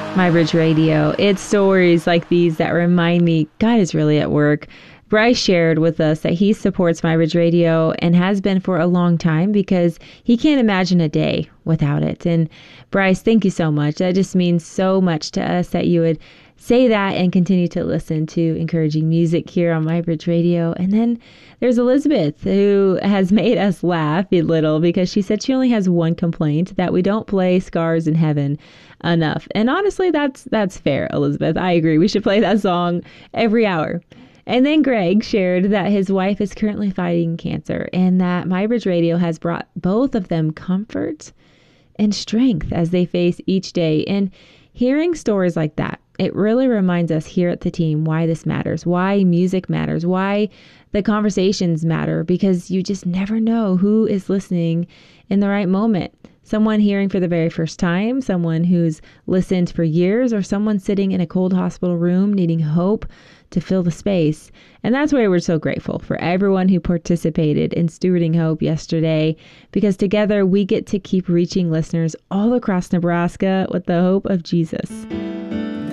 My Bridge Radio. It's stories like these that remind me God is really at work. Bryce shared with us that he supports My Bridge Radio and has been for a long time because he can't imagine a day without it. And Bryce, thank you so much. That just means so much to us that you would say that and continue to listen to encouraging music here on My Bridge Radio. And then there's Elizabeth, who has made us laugh a little because she said she only has one complaint, that we don't play Scars in Heaven enough. And honestly, that's fair, Elizabeth. I agree. We should play that song every hour. And then Greg shared that his wife is currently fighting cancer and that My Bridge Radio has brought both of them comfort and strength as they face each day. And hearing stories like that, it really reminds us here at the team why this matters, why music matters, why the conversations matter, because you just never know who is listening in the right moment. Someone hearing for the very first time, someone who's listened for years, or someone sitting in a cold hospital room needing hope to fill the space. And that's why we're so grateful for everyone who participated in Stewarding Hope yesterday, because together we get to keep reaching listeners all across Nebraska with the hope of Jesus.